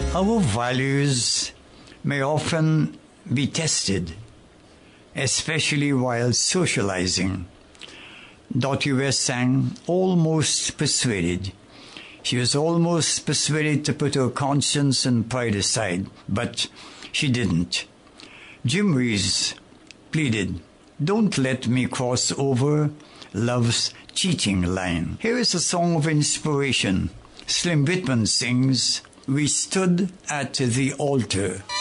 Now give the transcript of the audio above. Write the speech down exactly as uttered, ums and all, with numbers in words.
Our values may often be tested, especially while socializing. Dottie West sang Almost Persuaded. She was almost persuaded to put her conscience and pride aside, but she didn't. Jim Reeves pleaded, Don't let me cross over love's cheating line. Here is a song of inspiration. Slim Whitman sings, We Stood at the Altar.